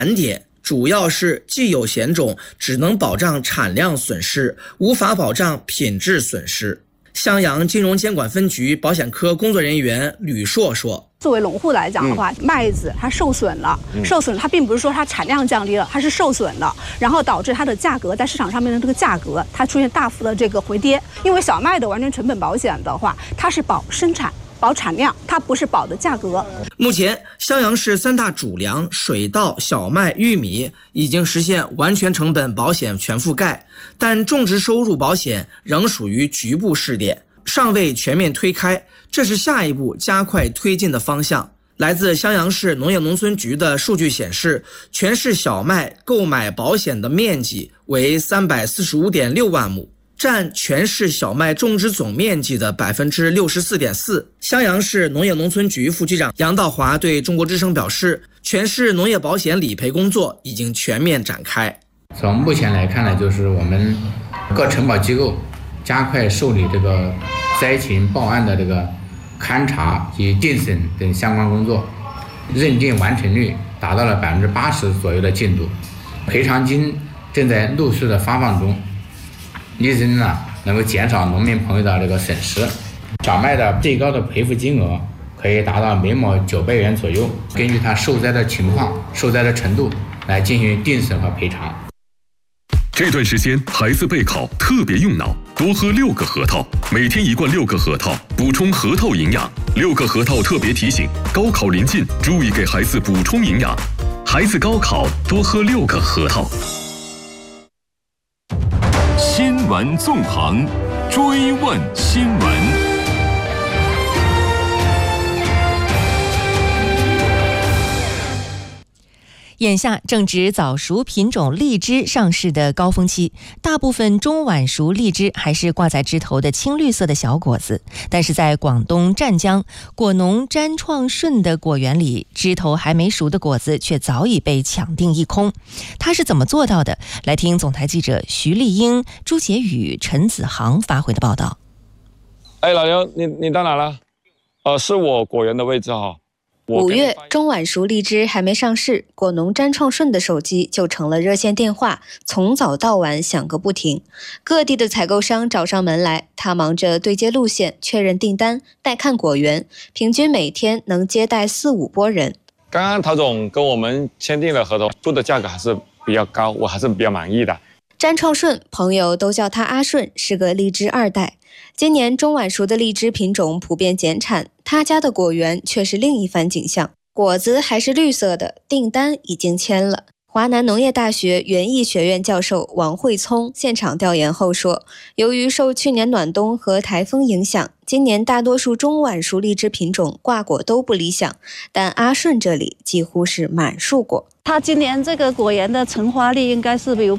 难点主要是既有险种只能保障产量损失，无法保障品质损失。襄阳金融监管分局保险科工作人员吕硕说， 作为农户来讲的话，麦子它受损了，它并不是说它产量降低了，它是受损了，然后导致它的价格在市场上面的这个价格它出现大幅的这个回跌。因为小麦的完全成本保险的话，它是保生产、保产量，它不是保的价格。 目前，襄阳市3大主粮水稻、小麦、玉米已经实现完全成本保险全覆盖，但种植收入保险仍属于局部试点，尚未全面推开，这是下一步加快推进的方向。来自襄阳市农业农村局的数据显示，全市小麦购买保险的面积为345.6万亩。占全市小麦种植总面积的64.4%。襄阳市农业农村局副局长杨道华对中国之声表示，全市农业保险理赔工作已经全面展开。 从目前来看呢，就是我们各承保机构加快受理这个灾情报案的这个勘查及定审等相关工作，认定完成率达到了80%左右的进度，赔偿金正在陆续的发放中。力争呢能够减少农民朋友的这个损失。小麦的最高的赔付金额可以达到每亩900元左右，根据它受灾的情况、受灾的程度来进行定审和赔偿。 这段时间孩子备考特别用脑，多喝6个核桃，每天1罐6个核桃，补充核桃营养。6个核桃特别提醒：高考临近，注意给孩子补充营养。孩子高考多喝6个核桃。 新闻纵横，追问新闻。 眼下正值早熟品种荔枝上市的高峰期，大部分中晚熟荔枝还是挂在枝头的青绿色的小果子，但是在广东湛江果农詹创顺的果园里，枝头还没熟的果子却早已被抢定一空。他是怎么做到的？来听总台记者徐丽英、朱杰宇、陈子航发回的报道。 哎，老刘，你到哪了？是我果园的位置哈。 5月，中晚熟荔枝还没上市，果农詹创顺的手机就成了热线电话，从早到晚响个不停。各地的采购商找上门来，他忙着对接路线、确认订单、带看果园，平均每天能接待4-5波人。 刚刚陶总跟我们签订了合同，出的价格还是比较高，我还是比较满意的。 詹创顺，朋友都叫他阿顺，是个荔枝2代。今年中晚熟的荔枝品种普遍减产，他家的果园却是另一番景象，果子还是绿色的，订单已经签了。华南农业大学园艺学院教授王慧聪现场调研后说，由于受去年暖冬和台风影响，今年大多数中晚熟荔枝品种挂果都不理想，但阿顺这里几乎是满树果。 他今年这个果园的成花率应该是有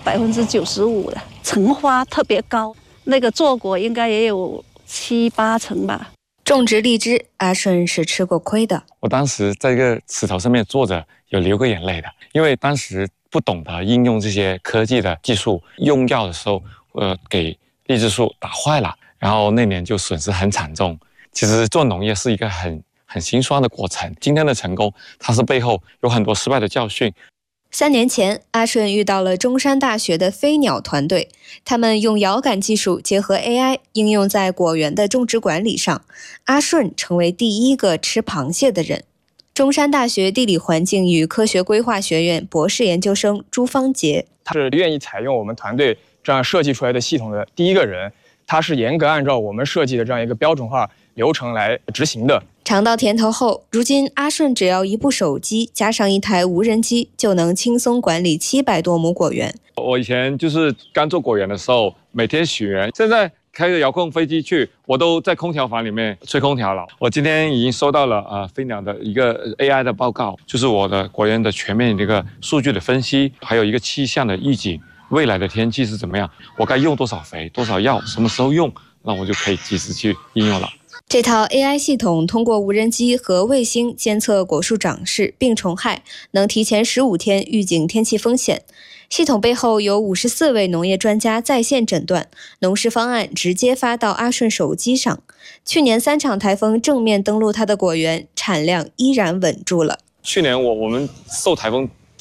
95%的，成花特别高，那个坐果应该也有7-8成吧。 种植荔枝，阿顺是吃过亏的。 我当时在这个石头上面坐着，有流过眼泪的，因为当时不懂得应用这些科技的技术，用药的时候，给荔枝树打坏了，然后那年就损失很惨重。其实做农业是一个很心酸的过程，今天的成功，它是背后有很多失败的教训。 3年前，阿顺遇到了中山大学的飞鸟团队，他们用遥感技术结合 AI 应用在果园的种植管理上，阿顺成为第一个吃螃蟹的人。中山大学地理环境与科学规划学院博士研究生朱方杰， 他是愿意采用我们团队这样设计出来的系统的第一个人，他是严格按照我们设计的这样一个标准化流程来执行的。 尝到甜头后，如今阿顺只要一部手机加上一台无人机，就能轻松管理700多亩果园。 我以前就是刚做果园的时候，每天许愿，现在开着遥控飞机去，我都在空调房里面吹空调了。我今天已经收到了飞鸟的一个 AI 的报告，就是我的果园的全面这个数据的分析，还有一个气象的预警，未来的天气是怎么样，我该用多少肥、多少药，什么时候用，那我就可以及时去应用了。 这套 AI 系统通过无人机和卫星监测果树长势、病虫害，能提前15天预警天气风险。系统背后有54位农业专家在线诊断，农事方案直接发到阿顺手机上。去年3场台风正面登陆他的果园，产量依然稳住了。 去年我们受台风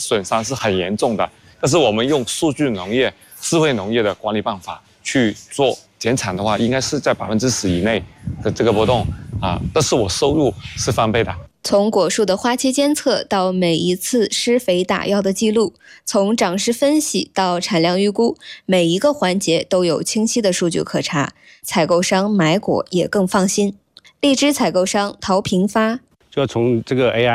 损伤是很严重的。但是我们用数据农业、智慧农业的管理办法去做减产的话，应该是在10%以内的这个波动啊，但是我收入是翻倍的。 从果树的花期监测到每一次施肥打药的记录，从长势分析到产量预估，每一个环节都有清晰的数据可查，采购商买果也更放心。荔枝采购商陶平发就要从这个 AI